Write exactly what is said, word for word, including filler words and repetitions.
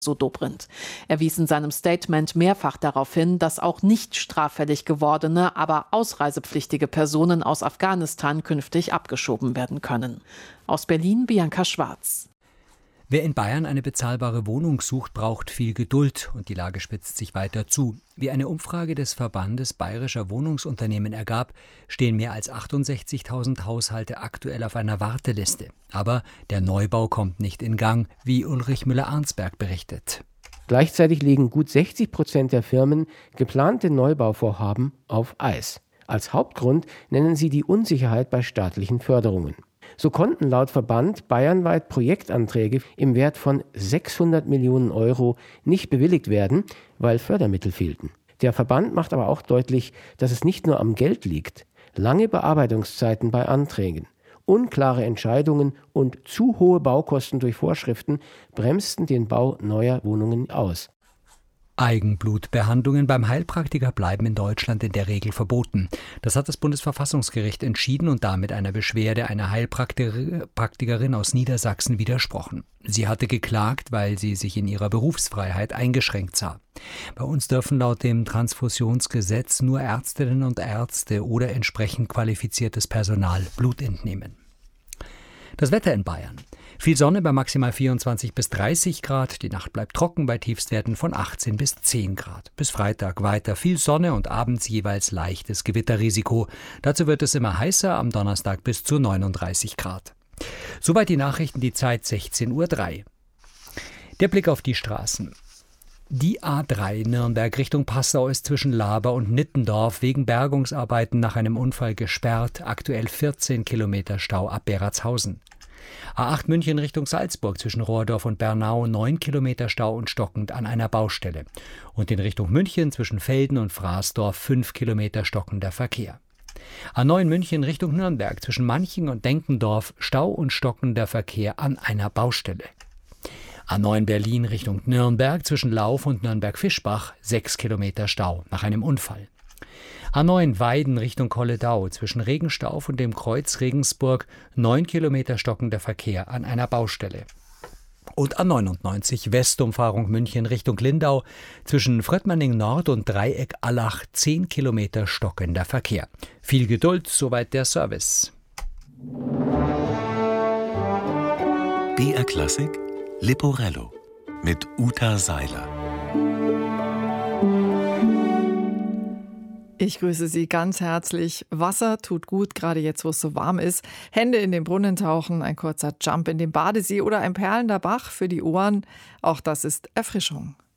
so Dobrindt. Er wies in seinem Statement mehrfach darauf hin, dass auch nicht straffällig gewordene, aber ausreisepflichtige Personen aus Afghanistan künftig abgeschoben werden können. Aus Berlin Bianca Schwarz. Wer in Bayern eine bezahlbare Wohnung sucht, braucht viel Geduld und die Lage spitzt sich weiter zu. Wie eine Umfrage des Verbandes Bayerischer Wohnungsunternehmen ergab, stehen mehr als achtundsechzigtausend Haushalte aktuell auf einer Warteliste. Aber der Neubau kommt nicht in Gang, wie Ulrich Müller-Arnsberg berichtet. Gleichzeitig legen gut sechzig Prozent der Firmen geplante Neubauvorhaben auf Eis. Als Hauptgrund nennen sie die Unsicherheit bei staatlichen Förderungen. So konnten laut Verband bayernweit Projektanträge im Wert von sechshundert Millionen Euro nicht bewilligt werden, weil Fördermittel fehlten. Der Verband macht aber auch deutlich, dass es nicht nur am Geld liegt. Lange Bearbeitungszeiten bei Anträgen, unklare Entscheidungen und zu hohe Baukosten durch Vorschriften bremsten den Bau neuer Wohnungen aus. Eigenblutbehandlungen beim Heilpraktiker bleiben in Deutschland in der Regel verboten. Das hat das Bundesverfassungsgericht entschieden und damit einer Beschwerde einer Heilpraktikerin aus Niedersachsen widersprochen. Sie hatte geklagt, weil sie sich in ihrer Berufsfreiheit eingeschränkt sah. Bei uns dürfen laut dem Transfusionsgesetz nur Ärztinnen und Ärzte oder entsprechend qualifiziertes Personal Blut entnehmen. Das Wetter in Bayern. Viel Sonne bei maximal vierundzwanzig bis dreißig Grad. Die Nacht bleibt trocken bei Tiefstwerten von achtzehn bis zehn Grad. Bis Freitag weiter viel Sonne und abends jeweils leichtes Gewitterrisiko. Dazu wird es immer heißer, am Donnerstag bis zu neununddreißig Grad. Soweit die Nachrichten, die Zeit sechzehn Uhr drei. Der Blick auf die Straßen. Die A drei Nürnberg Richtung Passau ist zwischen Laber und Nittendorf wegen Bergungsarbeiten nach einem Unfall gesperrt. Aktuell vierzehn Kilometer Stau ab Beratshausen. A acht München Richtung Salzburg zwischen Rohrdorf und Bernau neun Kilometer Stau und stockend an einer Baustelle. Und in Richtung München zwischen Velden und Fraßdorf fünf Kilometer stockender Verkehr. A neun München Richtung Nürnberg zwischen Manching und Denkendorf Stau und stockender Verkehr an einer Baustelle. A neun Berlin Richtung Nürnberg zwischen Lauf und Nürnberg-Fischbach sechs Kilometer Stau nach einem Unfall. A neun Weiden Richtung Kolledau zwischen Regenstauf und dem Kreuz Regensburg neun Kilometer stockender Verkehr an einer Baustelle. Und A neunundneunzig Westumfahrung München Richtung Lindau zwischen Fröttmanning Nord und Dreieck Allach zehn Kilometer stockender Verkehr. Viel Geduld, soweit der Service. B R Klassik Leporello mit Uta Seiler. Ich grüße Sie ganz herzlich. Wasser tut gut, gerade jetzt, wo es so warm ist. Hände in den Brunnen tauchen, ein kurzer Jump in den Badesee oder ein perlender Bach für die Ohren. Auch das ist Erfrischung.